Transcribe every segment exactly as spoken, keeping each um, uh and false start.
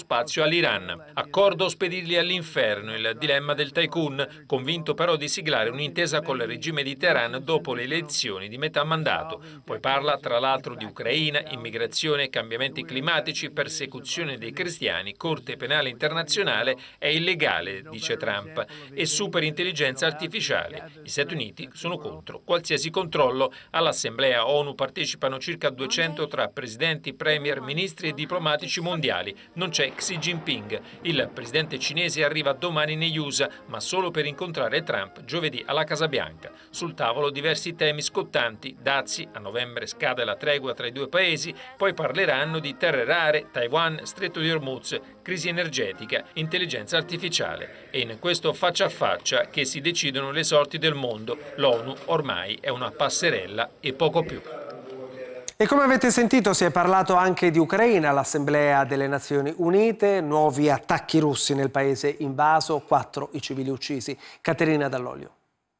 spazio all'Iran. Accordo spedirli all'inferno, il dilemma del tycoon, convinto però di siglare un'intesa con il regime di Teheran dopo le elezioni di metà mandato. Poi parla tra l'altro di Ucraina, immigrazione, cambiamenti climatici, persecuzione dei cristiani, Corte Penale Internazionale è illegale, dice Trump, e superintelligenza artificiale. Gli Stati Uniti sono contro qualsiasi controllo. All'Assemblea ONU partecipano circa duecento tra presidenti, premier, ministri e diplomatici mondiali. Non c'è Xi Jinping. Il presidente cinese arriva domani negli U S A, ma solo per incontrare Trump giovedì alla Casa Bianca. Sul tavolo diversi temi scottanti, dazi, a novembre scade la tregua tra i due paesi, poi parleranno di terre rare, Taiwan, Stretto di Hormuz, crisi energetica, intelligenza artificiale. E in questo faccia a faccia che si decidono le sorti del mondo. L'ONU ormai è una passerella e poco più. E come avete sentito si è parlato anche di Ucraina all'Assemblea delle Nazioni Unite, nuovi attacchi russi nel paese invaso, quattro i civili uccisi. Caterina Dall'Olio.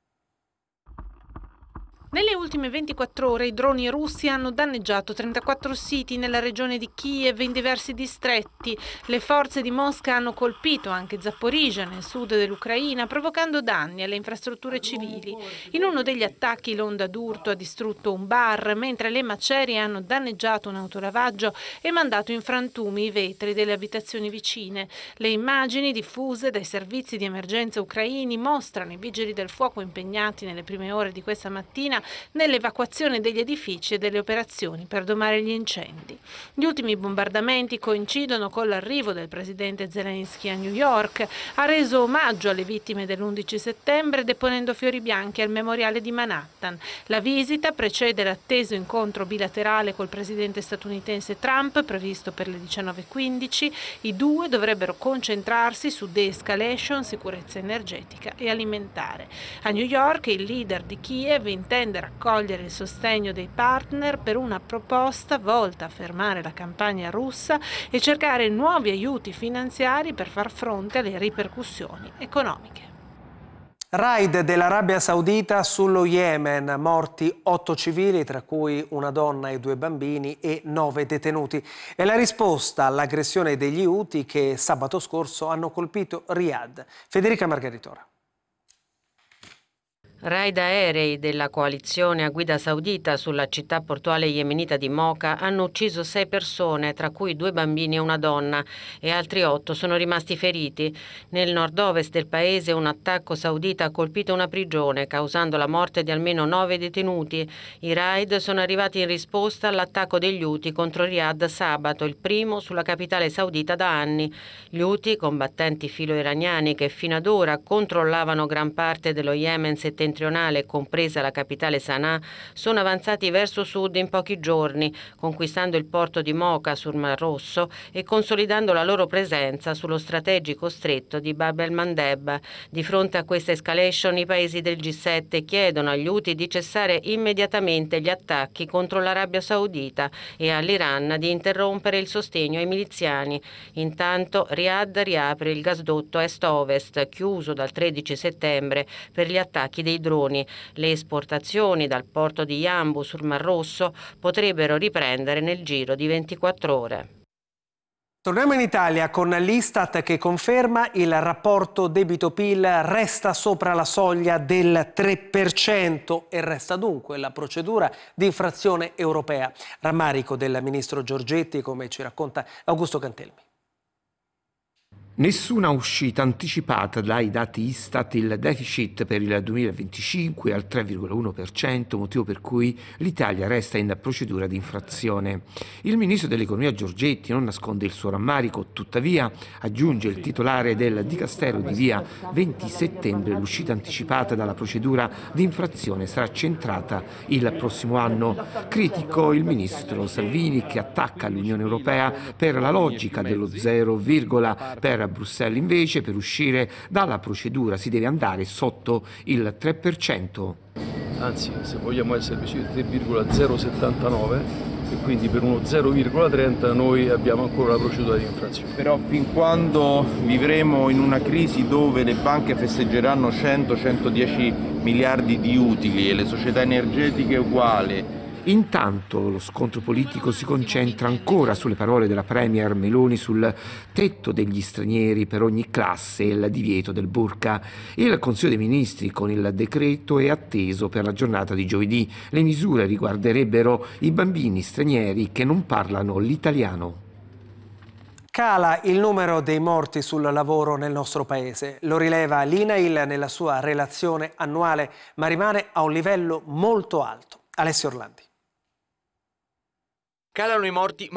Nelle ultime ventiquattro ore i droni russi hanno danneggiato trentaquattro siti nella regione di Kiev in diversi distretti. Le forze di Mosca hanno colpito anche Zaporizhzhia nel sud dell'Ucraina, provocando danni alle infrastrutture civili. In uno degli attacchi l'onda d'urto ha distrutto un bar, mentre le macerie hanno danneggiato un autolavaggio e mandato in frantumi i vetri delle abitazioni vicine. Le immagini diffuse dai servizi di emergenza ucraini mostrano i vigili del fuoco impegnati nelle prime ore di questa mattina nell'evacuazione degli edifici e delle operazioni per domare gli incendi. Gli ultimi bombardamenti coincidono con l'arrivo del presidente Zelensky a New York. Ha reso omaggio alle vittime dell'undici settembre deponendo fiori bianchi al memoriale di Manhattan. La visita precede l'atteso incontro bilaterale col presidente statunitense Trump, previsto per le diciannove e quindici. I due dovrebbero concentrarsi su de-escalation, sicurezza energetica e alimentare. A New York il leader di Kiev intende raccogliere il sostegno dei partner per una proposta volta a fermare la campagna russa e cercare nuovi aiuti finanziari per far fronte alle ripercussioni economiche. Raid dell'Arabia Saudita sullo Yemen, morti otto civili, tra cui una donna e due bambini e nove detenuti. È la risposta all'aggressione degli Houthi che sabato scorso hanno colpito Riyadh. Federica Margaritora. Raid aerei della coalizione a guida saudita sulla città portuale yemenita di Mocha hanno ucciso sei persone, tra cui due bambini e una donna, e altri otto sono rimasti feriti. Nel nord-ovest del paese un attacco saudita ha colpito una prigione, causando la morte di almeno nove detenuti. I raid sono arrivati in risposta all'attacco degli Houthi contro Riyadh sabato, il primo sulla capitale saudita da anni. Gli Houthi, combattenti filo-iraniani che fino ad ora controllavano gran parte dello Yemen settentrionale, compresa la capitale Sana'a, sono avanzati verso sud in pochi giorni, conquistando il porto di Mocha sul Mar Rosso e consolidando la loro presenza sullo strategico stretto di Bab el-Mandeb. Di fronte a questa escalation, i paesi del G sette chiedono agli Houthi di cessare immediatamente gli attacchi contro l'Arabia Saudita e all'Iran di interrompere il sostegno ai miliziani. Intanto Riyadh riapre il gasdotto est-ovest, chiuso dal tredici settembre per gli attacchi dei droni. Le esportazioni dal porto di Yanbu sul Mar Rosso potrebbero riprendere nel giro di ventiquattro ore. Torniamo in Italia con l'Istat che conferma il rapporto debito-P I L resta sopra la soglia del tre per cento e resta dunque la procedura di infrazione europea. Rammarico del ministro Giorgetti, come ci racconta Augusto Cantelmi. Nessuna uscita anticipata dai dati Istat, il deficit per il duemilaventicinque è al tre virgola uno per cento, motivo per cui l'Italia resta in procedura di infrazione. Il ministro dell'economia Giorgetti non nasconde il suo rammarico, tuttavia aggiunge il titolare del Dicastero di via venti settembre, l'uscita anticipata dalla procedura di infrazione sarà centrata il prossimo anno. Critico il ministro Salvini che attacca l'Unione Europea per la logica dello zero virgola per Bruxelles invece per uscire dalla procedura si deve andare sotto il tre per cento. Anzi, se vogliamo essere vicini al tre virgola zero settantanove e quindi per uno zero virgola trenta noi abbiamo ancora la procedura di infrazione. Però fin quando vivremo in una crisi dove le banche festeggeranno cento centodieci miliardi di utili e le società energetiche uguali Intanto lo scontro politico si concentra ancora sulle parole della Premier Meloni sul tetto degli stranieri per ogni classe e il divieto del burqa. Il Consiglio dei Ministri con il decreto è atteso per la giornata di giovedì. Le misure riguarderebbero i bambini stranieri che non parlano l'italiano. Cala il numero dei morti sul lavoro nel nostro paese, lo rileva l'I N A I L nella sua relazione annuale, ma rimane a un livello molto alto. Alessio Orlandi. Calano i morti, ma